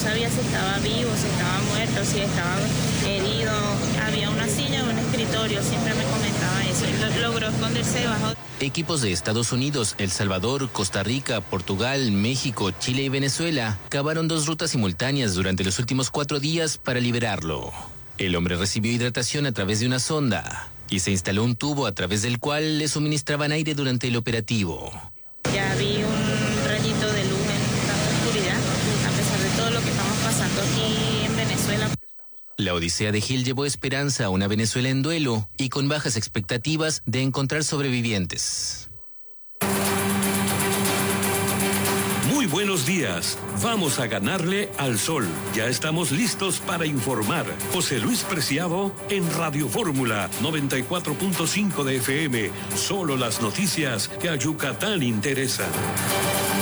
sabía si estaba vivo, si estaba muerto, si estaba herido. Había una silla, un escritorio, siempre me comentaba eso. Y logró esconderse debajo. Equipos de Estados Unidos, El Salvador, Costa Rica, Portugal, México, Chile y Venezuela cavaron 2 rutas simultáneas durante los últimos 4 días para liberarlo. El hombre recibió hidratación a través de una sonda y se instaló un tubo a través del cual le suministraban aire durante el operativo. Ya vi un rayito de luz en tanta oscuridad, a pesar de todo lo que estamos pasando aquí en Venezuela. La odisea de Gil llevó esperanza a una Venezuela en duelo y con bajas expectativas de encontrar sobrevivientes. Muy buenos días. Vamos a ganarle al sol. Ya estamos listos para informar. José Luis Preciado en Radio Fórmula 94.5 de FM. Solo las noticias que a Yucatán interesan.